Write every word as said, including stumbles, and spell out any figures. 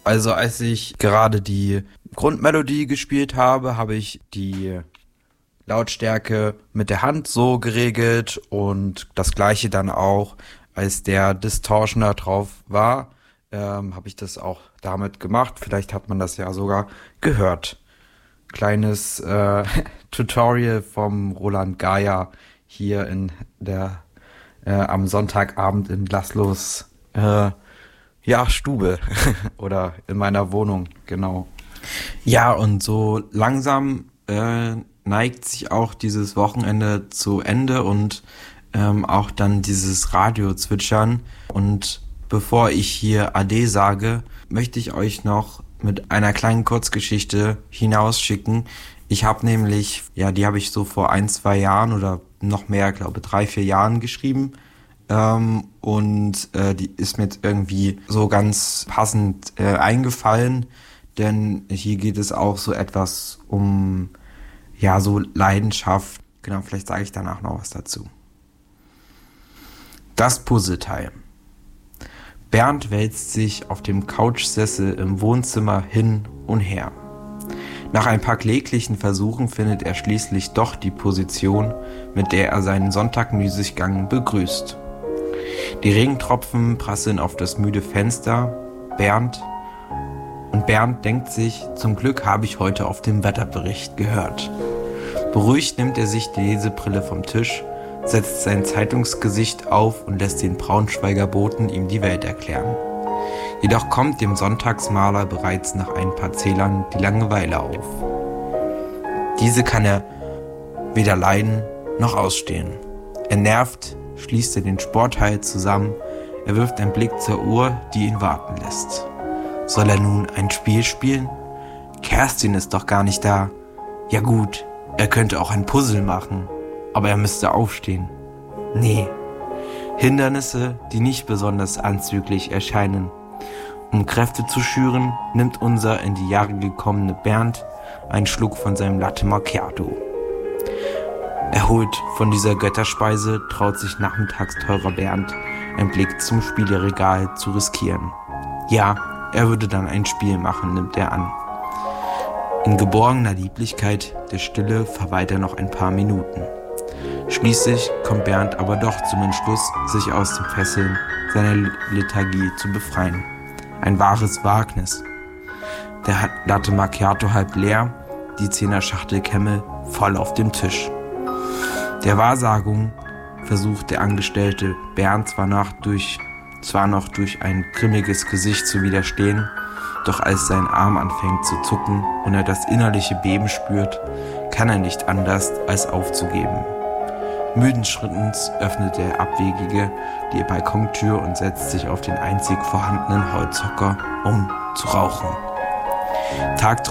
Also als ich gerade die Grundmelodie gespielt habe, habe ich die Lautstärke mit der Hand so geregelt und das gleiche dann auch, als der Distortioner drauf war, ähm, habe ich das auch damit gemacht. Vielleicht hat man das ja sogar gehört. Kleines äh, Tutorial vom Roland Gaia hier in der äh, am Sonntagabend in Laszlos äh, ja Stube oder in meiner Wohnung, genau. Ja, und so langsam äh, neigt sich auch dieses Wochenende zu Ende und ähm, auch dann dieses Radio-Zwitschern. Und bevor ich hier Ade sage, möchte ich euch noch mit einer kleinen Kurzgeschichte hinausschicken. Ich habe nämlich, ja, die habe ich so vor ein, zwei Jahren oder noch mehr, glaube drei, vier Jahren geschrieben. Ähm, und äh, die ist mir jetzt irgendwie so ganz passend äh, eingefallen, denn hier geht es auch so etwas um, ja, so Leidenschaft. Genau, vielleicht sage ich danach noch was dazu. Das Puzzleteil. Bernd wälzt sich auf dem Couchsessel im Wohnzimmer hin und her. Nach ein paar kläglichen Versuchen findet er schließlich doch die Position, mit der er seinen Sonntagmüßiggang begrüßt. Die Regentropfen prasseln auf das müde Fenster. Bernd und Bernd denkt sich, zum Glück habe ich heute auf dem Wetterbericht gehört. Beruhigt nimmt er sich die Lesebrille vom Tisch, setzt sein Zeitungsgesicht auf und lässt den Braunschweiger Boten ihm die Welt erklären. Jedoch kommt dem Sonntagsmaler bereits nach ein paar Zählern die Langeweile auf. Diese kann er weder leiden noch ausstehen. Entnervt schließt er den Sportteil zusammen, er wirft einen Blick zur Uhr, die ihn warten lässt. Soll er nun ein Spiel spielen? Kerstin ist doch gar nicht da. Ja gut, er könnte auch ein Puzzle machen, aber er müsste aufstehen. Nee. Hindernisse, die nicht besonders anzüglich erscheinen. Um Kräfte zu schüren, nimmt unser in die Jahre gekommene Bernd einen Schluck von seinem Latte Macchiato. Erholt von dieser Götterspeise traut sich nachmittags teurer Bernd, einen Blick zum Spieleregal zu riskieren. Ja, er würde dann ein Spiel machen, nimmt er an. In geborgener Lieblichkeit der Stille verweilt er noch ein paar Minuten. Schließlich kommt Bernd aber doch zum Entschluss, sich aus den Fesseln seiner Lethargie zu befreien. Ein wahres Wagnis. Der Latte Macchiato halb leer, die Zehner-Schachtel Camel voll auf dem Tisch. Der Wahrsagung versucht der Angestellte Bernd zwar noch durch, zwar noch durch ein grimmiges Gesicht zu widerstehen, doch als sein Arm anfängt zu zucken und er das innerliche Beben spürt, kann er nicht anders als aufzugeben. Müden Schrittens öffnet der Abwegige die Balkontür und setzt sich auf den einzig vorhandenen Holzhocker, um zu rauchen. Tagträume